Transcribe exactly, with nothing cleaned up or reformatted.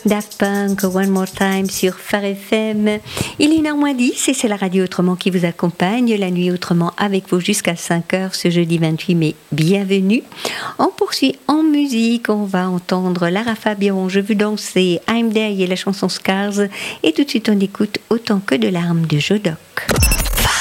Daft Punk, One More Time sur Phare F M. Il est une heure moins dix et c'est la radio Autrement qui vous accompagne. La nuit Autrement avec vous jusqu'à cinq heures ce jeudi vingt-huit mai. Bienvenue. On poursuit en musique. On va entendre Lara Fabian, Je veux danser, I'm There et la chanson Scars. Et tout de suite on écoute Autant que de larmes de Jodoc.